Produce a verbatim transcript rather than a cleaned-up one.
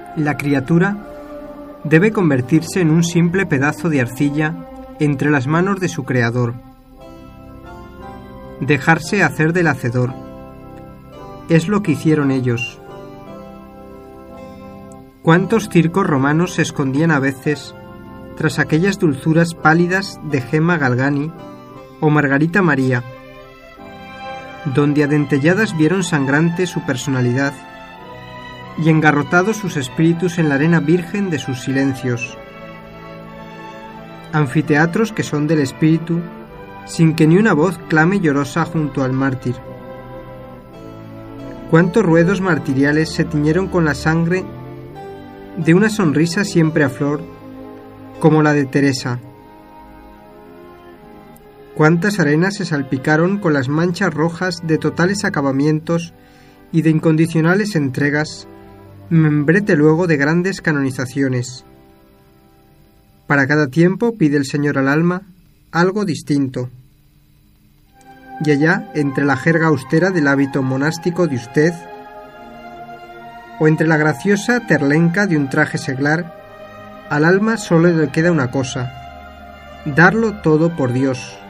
La criatura debe convertirse en un simple pedazo de arcilla entre las manos de su creador. Dejarse hacer del hacedor. Es lo que hicieron ellos. ¿Cuántos circos romanos se escondían a veces tras aquellas dulzuras pálidas de Gemma Galgani o Margarita María, donde adentelladas vieron sangrante su personalidad y engarrotados sus espíritus en la arena virgen de sus silencios? Anfiteatros que son del espíritu, sin que ni una voz clame llorosa junto al mártir. Cuántos ruedos martiriales se tiñeron con la sangre de una sonrisa siempre a flor, como la de Teresa. Cuántas arenas se salpicaron con las manchas rojas de totales acabamientos y de incondicionales entregas, membrete luego de grandes canonizaciones. Para cada tiempo pide el Señor al alma algo distinto. Y allá, entre la jerga austera del hábito monástico de usted, o entre la graciosa terlenca de un traje seglar, al alma solo le queda una cosa: darlo todo por Dios.